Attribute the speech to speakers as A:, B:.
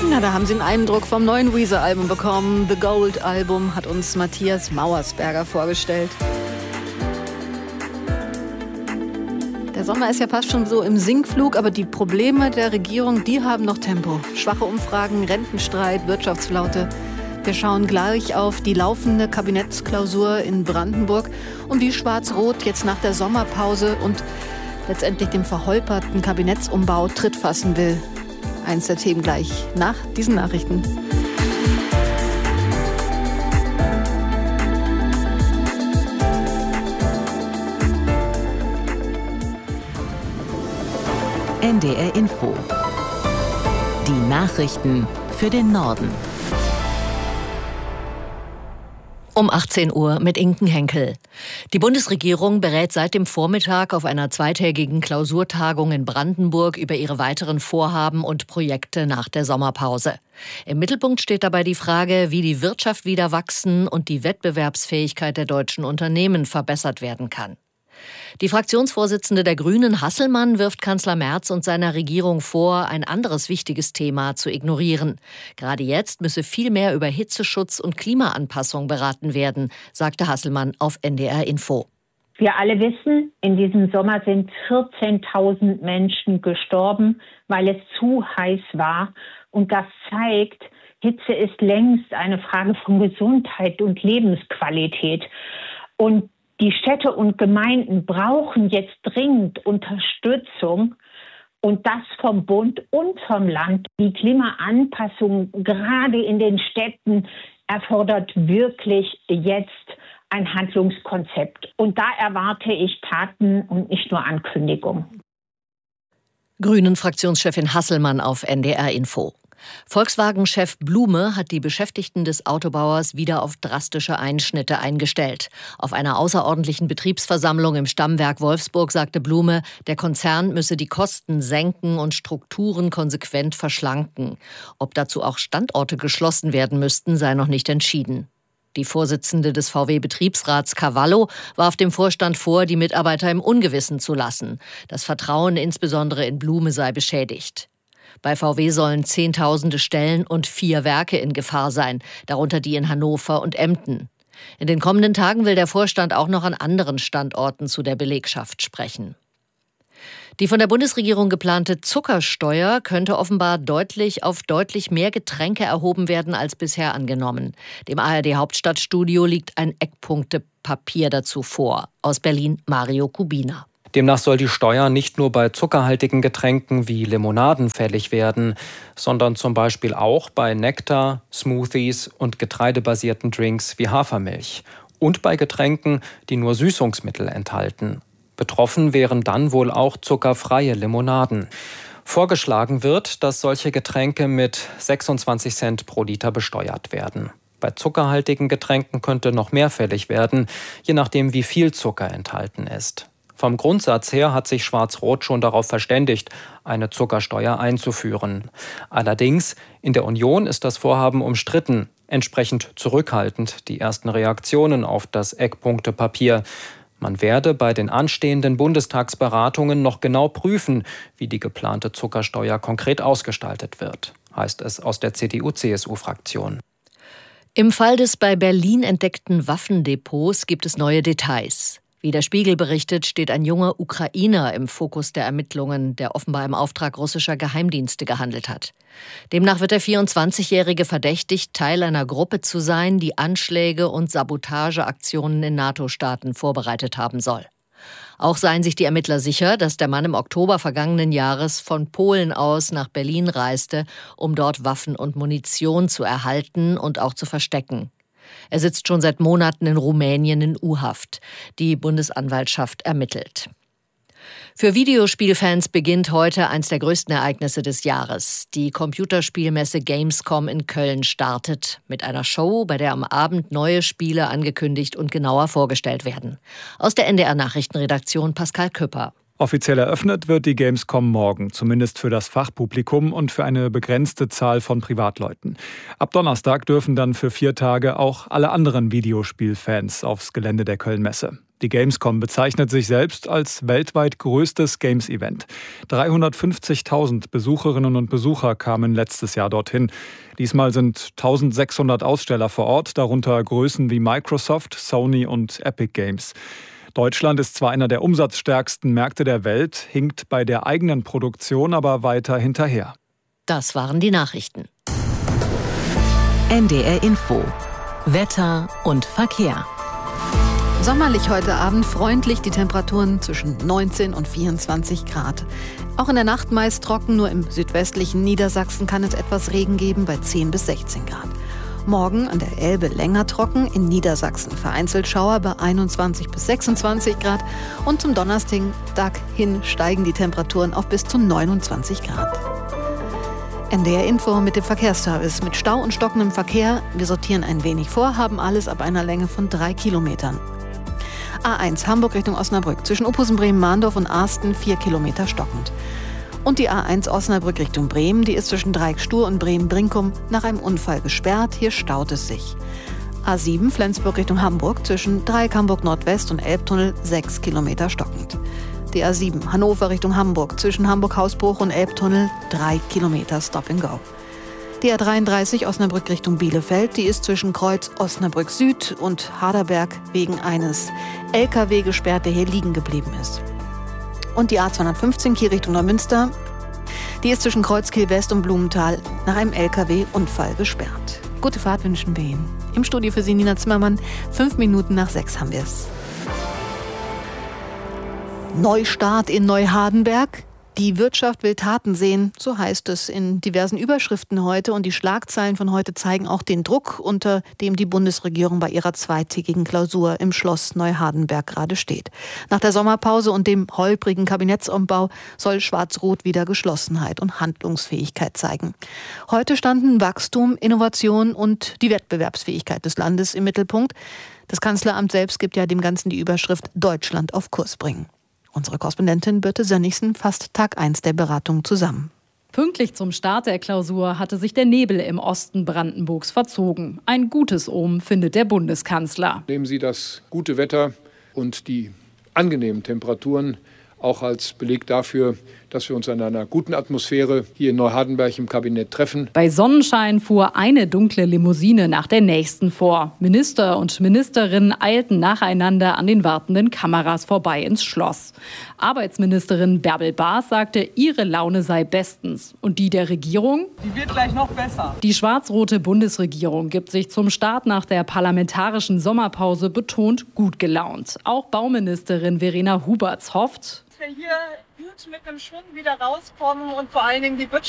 A: Na, da haben Sie einen Eindruck vom neuen Weezer-Album bekommen. The Gold-Album hat uns Matthias Mauersberger vorgestellt. Der Sommer ist ja fast schon so im Sinkflug, aber die Probleme der Regierung, die haben noch Tempo. Schwache Umfragen, Rentenstreit, Wirtschaftsflaute. Wir schauen gleich auf die laufende Kabinettsklausur in Brandenburg und wie Schwarz-Rot jetzt nach der Sommerpause und letztendlich dem verholperten Kabinettsumbau Tritt fassen will. Eins der Themen gleich nach diesen Nachrichten.
B: NDR Info. Die Nachrichten für den Norden. Um 18 Uhr mit Inken Henkel. Die Bundesregierung berät seit dem Vormittag auf einer zweitägigen Klausurtagung in Brandenburg über ihre weiteren Vorhaben und Projekte nach der Sommerpause. Im Mittelpunkt steht dabei die Frage, wie die Wirtschaft wieder wachsen und die Wettbewerbsfähigkeit der deutschen Unternehmen verbessert werden kann. Die Fraktionsvorsitzende der Grünen, Hasselmann, wirft Kanzler Merz und seiner Regierung vor, ein anderes wichtiges Thema zu ignorieren. Gerade jetzt müsse viel mehr über Hitzeschutz und Klimaanpassung beraten werden, sagte Hasselmann auf NDR Info.
C: Wir alle wissen, in diesem Sommer sind 14.000 Menschen gestorben, weil es zu heiß war. Und das zeigt, Hitze ist längst eine Frage von Gesundheit und Lebensqualität. Und die Städte und Gemeinden brauchen jetzt dringend Unterstützung und das vom Bund und vom Land. Die Klimaanpassung gerade in den Städten erfordert wirklich jetzt ein Handlungskonzept. Und da erwarte ich Taten und nicht nur Ankündigungen.
B: Grünen-Fraktionschefin Hasselmann auf NDR Info. Volkswagen-Chef Blume hat die Beschäftigten des Autobauers wieder auf drastische Einschnitte eingestellt. Auf einer außerordentlichen Betriebsversammlung im Stammwerk Wolfsburg sagte Blume, der Konzern müsse die Kosten senken und Strukturen konsequent verschlanken. Ob dazu auch Standorte geschlossen werden müssten, sei noch nicht entschieden. Die Vorsitzende des VW-Betriebsrats Cavallo warf dem Vorstand vor, die Mitarbeiter im Ungewissen zu lassen. Das Vertrauen insbesondere in Blume sei beschädigt. Bei VW sollen Zehntausende Stellen und 4 Werke in Gefahr sein, darunter die in Hannover und Emden. In den kommenden Tagen will der Vorstand auch noch an anderen Standorten zu der Belegschaft sprechen. Die von der Bundesregierung geplante Zuckersteuer könnte offenbar auf deutlich mehr Getränke erhoben werden als bisher angenommen. Dem ARD-Hauptstadtstudio liegt ein Eckpunktepapier dazu vor. Aus Berlin Mario Kubina.
D: Demnach soll die Steuer nicht nur bei zuckerhaltigen Getränken wie Limonaden fällig werden, sondern zum Beispiel auch bei Nektar, Smoothies und getreidebasierten Drinks wie Hafermilch und bei Getränken, die nur Süßungsmittel enthalten. Betroffen wären dann wohl auch zuckerfreie Limonaden. Vorgeschlagen wird, dass solche Getränke mit 26 Cent pro Liter besteuert werden. Bei zuckerhaltigen Getränken könnte noch mehr fällig werden, je nachdem wie viel Zucker enthalten ist. Vom Grundsatz her hat sich Schwarz-Rot schon darauf verständigt, eine Zuckersteuer einzuführen. Allerdings, in der Union ist das Vorhaben umstritten, entsprechend zurückhaltend die ersten Reaktionen auf das Eckpunktepapier. Man werde bei den anstehenden Bundestagsberatungen noch genau prüfen, wie die geplante Zuckersteuer konkret ausgestaltet wird, heißt es aus der CDU-CSU-Fraktion.
B: Im Fall des bei Berlin entdeckten Waffendepots gibt es neue Details. Wie der Spiegel berichtet, steht ein junger Ukrainer im Fokus der Ermittlungen, der offenbar im Auftrag russischer Geheimdienste gehandelt hat. Demnach wird der 24-Jährige verdächtigt, Teil einer Gruppe zu sein, die Anschläge und Sabotageaktionen in NATO-Staaten vorbereitet haben soll. Auch seien sich die Ermittler sicher, dass der Mann im Oktober vergangenen Jahres von Polen aus nach Berlin reiste, um dort Waffen und Munition zu erhalten und auch zu verstecken. Er sitzt schon seit Monaten in Rumänien in U-Haft. Die Bundesanwaltschaft ermittelt. Für Videospielfans beginnt heute eines der größten Ereignisse des Jahres. Die Computerspielmesse Gamescom in Köln startet mit einer Show, bei der am Abend neue Spiele angekündigt und genauer vorgestellt werden. Aus der NDR-Nachrichtenredaktion Pascal Küpper.
E: Offiziell eröffnet wird die Gamescom morgen, zumindest für das Fachpublikum und für eine begrenzte Zahl von Privatleuten. Ab Donnerstag dürfen dann für 4 Tage auch alle anderen Videospielfans aufs Gelände der Köln-Messe. Die Gamescom bezeichnet sich selbst als weltweit größtes Games-Event. 350.000 Besucherinnen und Besucher kamen letztes Jahr dorthin. Diesmal sind 1.600 Aussteller vor Ort, darunter Größen wie Microsoft, Sony und Epic Games. Deutschland ist zwar einer der umsatzstärksten Märkte der Welt, hinkt bei der eigenen Produktion aber weiter hinterher.
B: Das waren die Nachrichten.
F: NDR Info. Wetter und Verkehr.
A: Sommerlich heute Abend, freundlich, die Temperaturen zwischen 19 und 24 Grad. Auch in der Nacht meist trocken, nur im südwestlichen Niedersachsen kann es etwas Regen geben bei 10 bis 16 Grad. Morgen an der Elbe länger trocken, in Niedersachsen vereinzelt Schauer bei 21 bis 26 Grad. Und zum Donnerstag hin steigen die Temperaturen auf bis zu 29 Grad. NDR Info mit dem Verkehrsservice. Mit Stau und stockendem Verkehr. Wir sortieren ein wenig vor, haben alles ab einer Länge von 3 Kilometern. A1 Hamburg Richtung Osnabrück. Zwischen Ophusen, Bremen-Mahndorf und Arsten 4 Kilometer stockend. Und die A1 Osnabrück Richtung Bremen, die ist zwischen Dreieck-Stur und Bremen-Brinkum nach einem Unfall gesperrt. Hier staut es sich. A7 Flensburg Richtung Hamburg. Zwischen Dreieck Hamburg Nordwest und Elbtunnel 6 Kilometer stockend. Die A7 Hannover Richtung Hamburg. Zwischen Hamburg-Hausbruch und Elbtunnel 3 Kilometer Stop and Go. Die A33 Osnabrück Richtung Bielefeld, die ist zwischen Kreuz Osnabrück Süd und Harderberg wegen eines LKW gesperrt, der hier liegen geblieben ist. Und die A215 Kiel Richtung Neumünster, die ist zwischen Kreuz Kiel West und Blumenthal nach einem LKW-Unfall gesperrt. Gute Fahrt wünschen wir Ihnen. Im Studio für Sie Nina Zimmermann, 5 Minuten nach 6 haben wir es. Neustart in Neuhardenberg. Die Wirtschaft will Taten sehen, so heißt es in diversen Überschriften heute. Und die Schlagzeilen von heute zeigen auch den Druck, unter dem die Bundesregierung bei ihrer zweitägigen Klausur im Schloss Neuhardenberg gerade steht. Nach der Sommerpause und dem holprigen Kabinettsumbau soll Schwarz-Rot wieder Geschlossenheit und Handlungsfähigkeit zeigen. Heute standen Wachstum, Innovation und die Wettbewerbsfähigkeit des Landes im Mittelpunkt. Das Kanzleramt selbst gibt ja dem Ganzen die Überschrift Deutschland auf Kurs bringen. Unsere Korrespondentin Birte Sönnigsen fasst Tag 1 der Beratung zusammen.
G: Pünktlich zum Start der Klausur hatte sich der Nebel im Osten Brandenburgs verzogen. Ein gutes Omen findet der Bundeskanzler.
H: Nehmen Sie das gute Wetter und die angenehmen Temperaturen auch als Beleg dafür, dass wir uns in einer guten Atmosphäre hier in Neuhardenberg im Kabinett treffen.
G: Bei Sonnenschein fuhr eine dunkle Limousine nach der nächsten vor. Minister und Ministerinnen eilten nacheinander an den wartenden Kameras vorbei ins Schloss. Arbeitsministerin Bärbel Baas sagte, ihre Laune sei bestens. Und die der Regierung?
I: Die wird gleich noch besser.
G: Die schwarz-rote Bundesregierung gibt sich zum Start nach der parlamentarischen Sommerpause betont gut gelaunt. Auch Bauministerin Verena Huberts hofft,
I: wir hier gut mit einem Schwung wieder rauskommen und vor allen Dingen die Wirtschaft